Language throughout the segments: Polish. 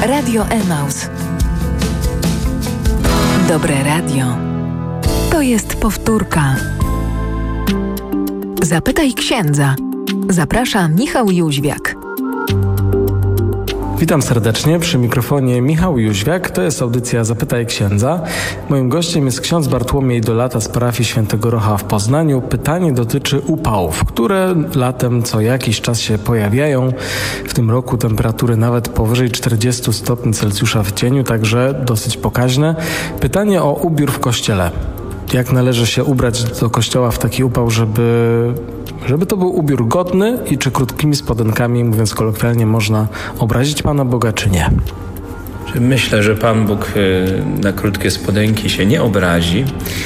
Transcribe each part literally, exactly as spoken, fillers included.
Radio Emaus. Dobre radio. To jest powtórka. Zapytaj księdza. Zaprasza Michał Jóźwiak. Witam serdecznie, przy mikrofonie Michał Jóźwiak, to jest audycja Zapytaj Księdza. Moim gościem jest ksiądz Bartłomiej Dolata z parafii Świętego Rocha w Poznaniu. Pytanie dotyczy upałów, które latem co jakiś czas się pojawiają. W tym roku temperatury nawet powyżej czterdziestu stopni Celsjusza w cieniu, także dosyć pokaźne. Pytanie o ubiór w kościele. Jak należy się ubrać do kościoła w taki upał, żeby, żeby to był ubiór godny i czy krótkimi spodenkami, mówiąc kolokwialnie, można obrazić Pana Boga, czy nie? Myślę, że Pan Bóg na krótkie spodenki się nie obrazi.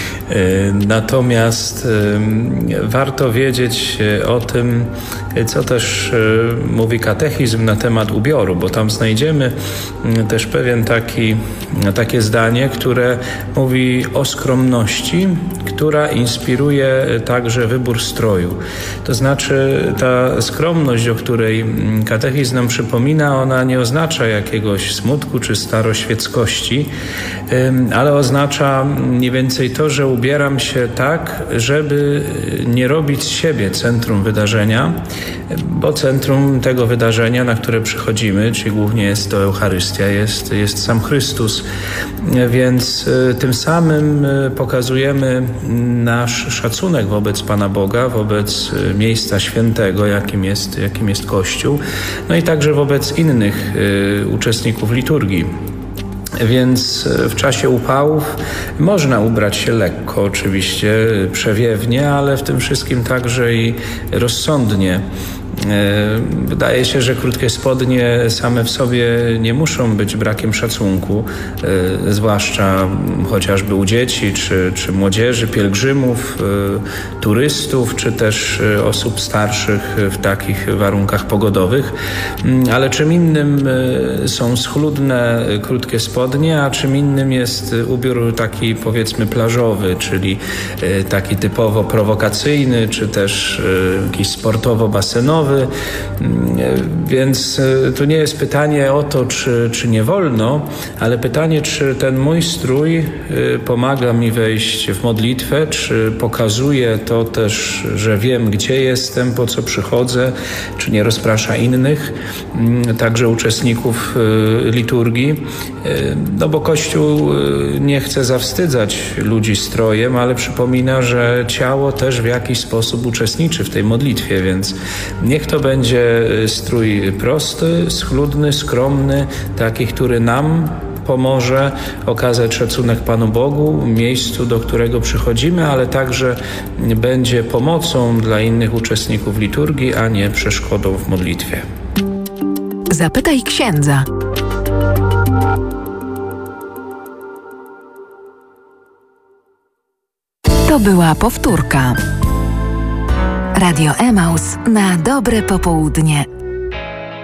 Natomiast warto wiedzieć o tym, co też mówi katechizm na temat ubioru, bo tam znajdziemy też pewien taki, takie zdanie, które mówi o skromności, która inspiruje także wybór stroju. To znaczy ta skromność, o której katechizm nam przypomina, ona nie oznacza jakiegoś smutku czy staroświeckości, ale oznacza mniej więcej to, że ubieram się tak, żeby nie robić z siebie centrum wydarzenia, bo centrum tego wydarzenia, na które przychodzimy, czyli głównie jest to Eucharystia, jest, jest sam Chrystus, więc tym samym pokazujemy nasz szacunek wobec Pana Boga, wobec miejsca świętego, jakim jest, jakim jest Kościół, no i także wobec innych uczestników liturgii. Więc w czasie upałów można ubrać się lekko, oczywiście, przewiewnie, ale w tym wszystkim także i rozsądnie. Wydaje się, że krótkie spodnie same w sobie nie muszą być brakiem szacunku, zwłaszcza chociażby u dzieci, czy, czy młodzieży, pielgrzymów, turystów, czy też osób starszych w takich warunkach pogodowych. Ale czym innym są schludne krótkie spodnie, a czym innym jest ubiór taki, powiedzmy, plażowy, czyli taki typowo prowokacyjny, czy też jakiś sportowo-basenowy. Więc to nie jest pytanie o to, czy, czy nie wolno, ale pytanie, czy ten mój strój pomaga mi wejść w modlitwę, czy pokazuje to też, że wiem, gdzie jestem, po co przychodzę, czy nie rozprasza innych, także uczestników liturgii. No bo Kościół nie chce zawstydzać ludzi strojem, ale przypomina, że ciało też w jakiś sposób uczestniczy w tej modlitwie, więc niech to będzie strój prosty, schludny, skromny, taki, który nam pomoże okazać szacunek Panu Bogu, miejscu, do którego przychodzimy, ale także będzie pomocą dla innych uczestników liturgii, a nie przeszkodą w modlitwie. Zapytaj księdza. To była powtórka. Radio Emaus na dobre popołudnie.